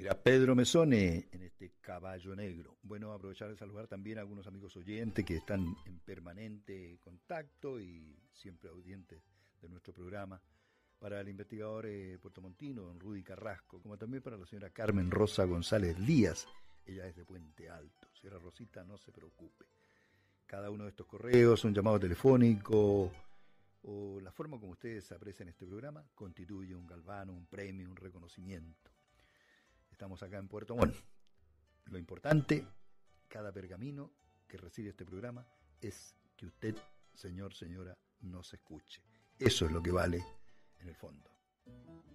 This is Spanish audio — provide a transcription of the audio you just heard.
Dirá Pedro Mesone en este Caballo Negro. Bueno, aprovechar de saludar también a algunos amigos oyentes que están en permanente contacto y siempre audientes de nuestro programa. Para el investigador puertomontino, don Rudy Carrasco, como también para la señora Carmen Rosa González Díaz. Ella es de Puente Alto. Señora Rosita, no se preocupe. Cada uno de estos correos, un llamado telefónico o la forma como ustedes aprecian este programa, constituye un galvano, un premio, un reconocimiento. Estamos acá en Puerto Montt. Lo importante, cada pergamino que recibe este programa es que usted, señor, señora, nos escuche. Eso es lo que vale en el fondo.